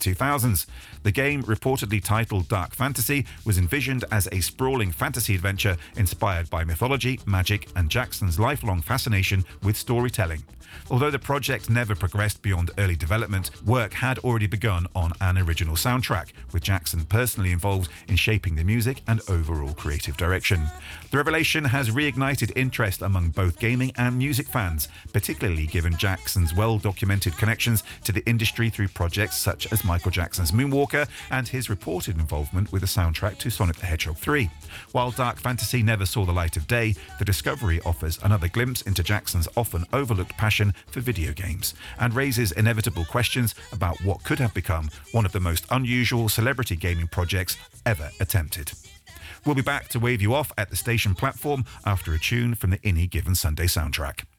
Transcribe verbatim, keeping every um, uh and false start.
two thousands. The game, reportedly titled Dark Fantasy, was envisioned as a sprawling fantasy adventure inspired by mythology, magic, and Jackson's lifelong fascination with storytelling. Although the project never progressed beyond early development, work had already begun on an original soundtrack, with Jackson personally involved in shaping the music and overall creative direction. The revelation has reignited interest among both gaming and music fans, particularly given Jackson's well-documented connections to the industry through projects such as Michael Jackson's Moonwalker and his reported involvement with the soundtrack to Sonic the Hedgehog three. While Dark Fantasy never saw the light of day, the discovery offers another glimpse into Jackson's often overlooked passion for video games and raises inevitable questions about what could have become one of the most unusual celebrity gaming projects ever attempted. We'll be back to wave you off at the station platform after a tune from the Any Given Sunday soundtrack.